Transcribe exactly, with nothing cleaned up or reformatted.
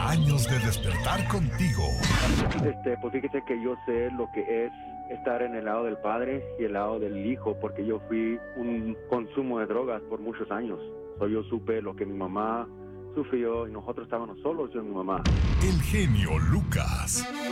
años de despertar contigo. Este, pues fíjese que yo sé lo que es estar en el lado del padre y el lado del hijo, porque yo fui un consumo de drogas por muchos años. So, yo supe lo que mi mamá sufrió y nosotros estábamos solos, yo y mi mamá. El genio Lucas.